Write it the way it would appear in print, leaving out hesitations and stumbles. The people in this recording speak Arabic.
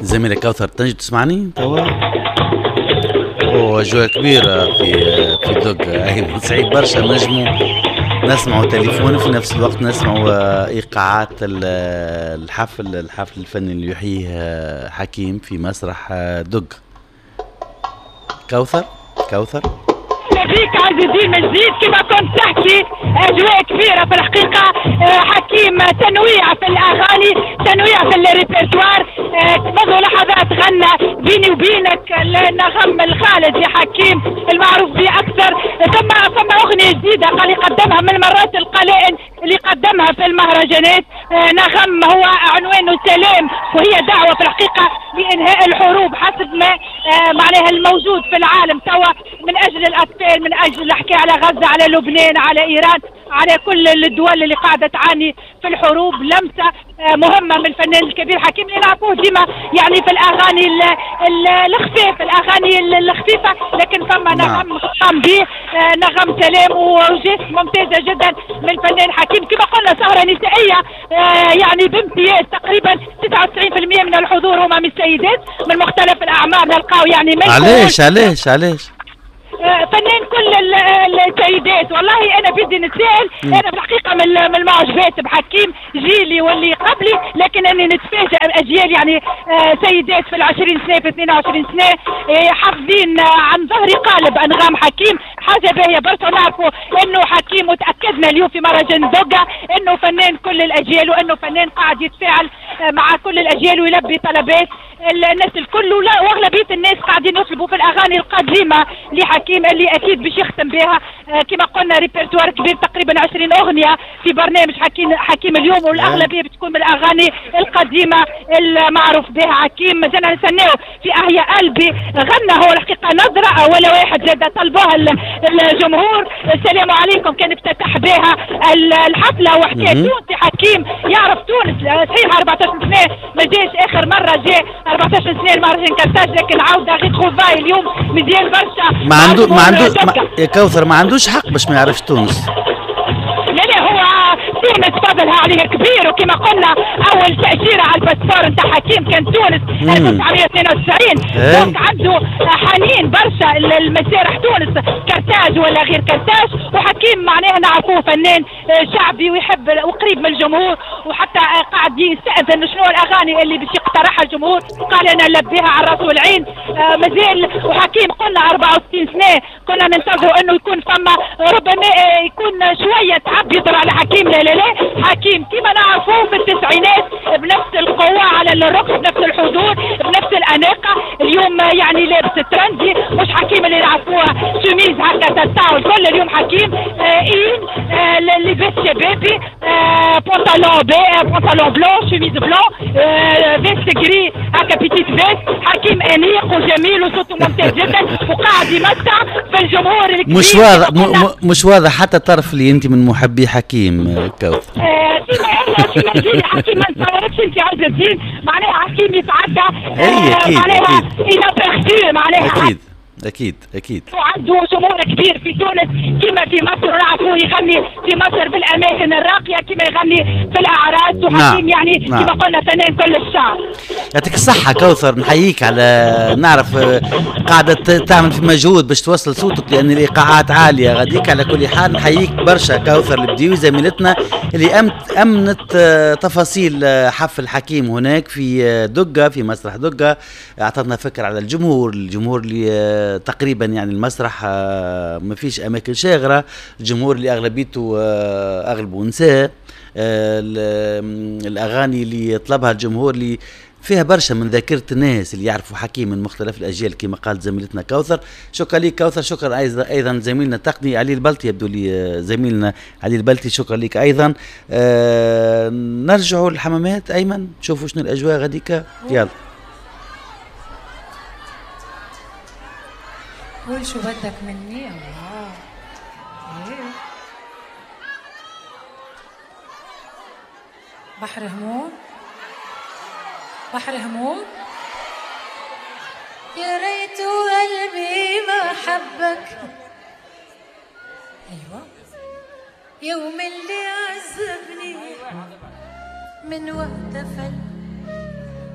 زميلة كوثر تنجم تسمعني توا؟ أجواء كبيرة في دق أيمن سعيد برشا. نجموا نسمعوا تليفون في نفس الوقت نسمعوا إيقاعات الحفل الفني اللي يحييه حكيم في مسرح دق. كوثر فيك عزيزي من جديد كما كنت تحكي اجواء كبيره في الحقيقه. حكيم تنويع في الاغاني، تنويع في الريبرتوار. منذ لحظات غنى بيني وبينك النغم الخالد يا حكيم المعروف به اكثر. ثم اغنيه جديده قال يقدمها من المرات القلائل اللي قدمها في المهرجانات. نغم هو عنوانه سلام، وهي دعوه في الحقيقه لانهاء الحروب حسب ما معناها الموجود في العالم توا، من اجل الاطفال، من اجل الحكي على غزه، على لبنان، على ايران، على كل الدول اللي قاعده تعاني في الحروب. لمسه مهمه من الفنان الكبير حكيم اللي نعرفوه ديما يعني في الاغاني الخفيف، الاغاني الخفيفه، لكن فما نغم قام به نغم سلام وجيست ممتازه جدا من الفنان حكيم. كما قلنا سهره نسائيه يعني بامتياز، تقريبا 99% من الحضور هما من السيدات من مختلف الاعمار. نلقاو يعني من علاش فنان كل السيدات. والله انا بدي نتساءل، انا بالحقيقه من المعجبات بحكيم جيلي واللي قبلي، لكن اني نتفاجئ اجيال يعني سيدات في 20 سنه في 22 سنه حافظين عن ظهر قالب انغام حكيم. حاجه باهيه برشا. نعرفوا انه حكيم وتاكدنا اليوم في مهرجان دقه انه فنان كل الاجيال، وانه فنان قاعد يتفاعل مع كل الاجيال ويلبي طلبات الناس الكل. واغلبيه الناس قاعدين يطلبوا في الاغاني القديمه لحكيم اللي اكيد باش يختم بها. كما قلنا ريبرتوار كبير، تقريبا 20 اغنيه في برنامج حكيم اليوم، والاغلبيه بتكون من الاغاني القديمه المعروف بها حكيم. مازلنا نستناو في احيا قلبي، غنى هو الحقيقه نظره ولا واحد زاد طلبوها الجمهور. السلام عليكم كان افتتح بها الحفله وحكايه تونسي حكيم يعرف تونس. صحيح 14 سنه ما جاش، اخر مره جاء 14 سنه المهرجان كرتاج، لكن عوده غير خوفاي اليوم مزيان برشا. ما عنده يا كوثر ما عندوش حق باش ما يعرفش تونس. لا هو تونس فضلها عليه كبير، وكما قلنا اول تاشيره على الباسبور نتاع حكيم كان تونس 1992. دونك عنده حنين برشا المسارح تونس كرتاج ولا غير كرتاج. وحكيم معناها نعرفوه فنان شعبي ويحب وقريب من الجمهور، وحتى قاعد يستأذن شنو الاغاني اللي باش يقترحها الجمهور، قال انا نلبيها على الراس والعين. مازال وحكيم قلنا 64 سنه كنا ننتظروا انه يكون فما ربما يكون شويه تعب يضرب على حكيم. لا حكيم كما نعرفوه في التسعينات بنفس القوه على الرقص، بنفس الحضور، بنفس الاناقه. اليوم يعني لابس ترندي، مش حكيم اللي نعرفوها شميز هكا تاع الكل. اليوم حكيم لباس شبابي، بونطالون بلون، شميز بلون، فيست جري هكا بيتيت فيست. حكيم انيق وجميل وصوته ممتاز جدا، وقاعد يمتع في الجمهور الكبير. مش واضح حتى الطرف اللي انت من محبي حكيم كوثر. حكيم ما نتصوركش انت عز الدين، معناها حكيم يتعدى معناها الى بيرتو، معناها اكيد وعنده جمهور كبير في تونس كما في مصر. نعرفوه يغني في مصر بالاماكن الراقيه كما يغني في الاعراس. وحكيم يعني كما قلنا فنان كل الشعب. يعطيك الصحة كوثر، نحييك على نعرف قاعدة تعمل في مجهود باش توصل صوتك لأن الإيقاعات عالية غاديك. على كل حال نحييك برشا كوثر البديوي زميلتنا اللي أمنت تفاصيل حفل حكيم هناك في دقة، في مسرح دقة. أعطتنا فكرة على الجمهور اللي تقريبا يعني المسرح ما فيش أماكن شاغرة، الجمهور اللي أغلبيته أغلبه نساء. الأغاني اللي طلبها الجمهور اللي فيها برشا من ذاكرة الناس اللي يعرفوا حكيم من مختلف الأجيال كما قالت زميلتنا كوثر. شكرا لك كوثر. شكرا أيضا زميلنا التقني علي البلتي، يبدو لي زميلنا علي البلتي. شكرا لك أيضا. نرجعوا للحمامات أيمن، شوفوا شنو الأجواء غاديكا. يلا قول شو بدك مني. الله ايه بحر هموم يا ريت قلبي ما حبك. ايوه يوم اللي عذبني من وقت فل